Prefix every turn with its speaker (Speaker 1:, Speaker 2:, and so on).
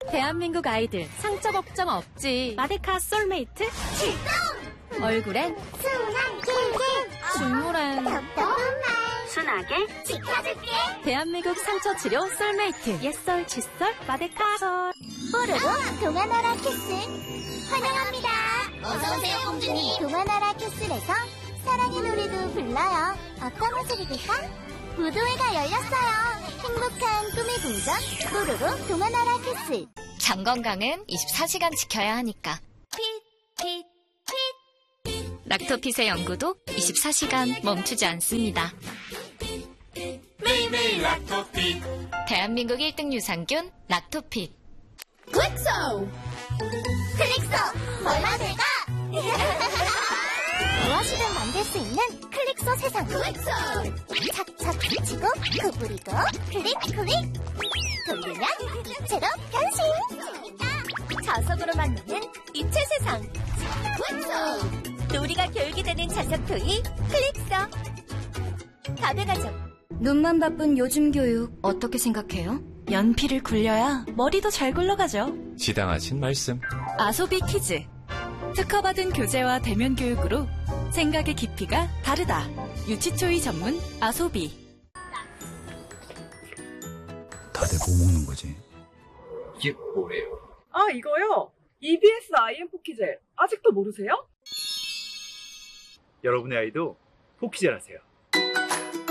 Speaker 1: 대한민국 아이들 상처 걱정 없지. 마데카 솔메이트
Speaker 2: 출동!
Speaker 1: 얼굴엔
Speaker 2: 순한 길길
Speaker 1: 눈물엔
Speaker 2: 답답한 말
Speaker 1: 순하게
Speaker 2: 지켜줄게.
Speaker 1: 대한민국 상처 치료 솔메이트 옛설 칫솔 마데카솔.
Speaker 2: 뽀로로 동화나라 캐슬 환영합니다. 어서오세요 공주님. 동화나라 캐슬에서 사랑의 노래도 불러요. 어떤 모습이 될까? 무도회가 열렸어요. 행복한 꿈의 궁전 뽀로로 동화나라 캐슬.
Speaker 3: 장 건강은 24시간 지켜야 하니까. 락토핏의 연구도 24시간 멈추지 않습니다.
Speaker 4: 매일매일 락토핏.
Speaker 3: 대한민국 1등 유산균 락토핏.
Speaker 2: 굿소! 클릭소 뭐가 될까? 무엇이든 만들 수 있는 클릭소 세상. 굿소! 착착 붙이고 구부리고 클릭 클릭 돌리면 입체로 변신. 자석으로 만드는 입체 세상. 굿소! 놀이가 결기되는 자석 토이 클릭소. 가벼가죠.
Speaker 3: 눈만 바쁜 요즘 교육 어떻게 생각해요?
Speaker 1: 연필을 굴려야 머리도 잘 굴러가죠.
Speaker 4: 지당하신 말씀.
Speaker 1: 아소비 키즈 특허받은 교재와 대면 교육으로 생각의 깊이가 다르다. 유치초이 전문 아소비.
Speaker 5: 다들 뭐 먹는 거지?
Speaker 4: 이게 뭐예요?
Speaker 6: 아, 이거요? EBS IM 포키젤. 아직도 모르세요?
Speaker 7: 여러분의 아이도 포키젤 하세요.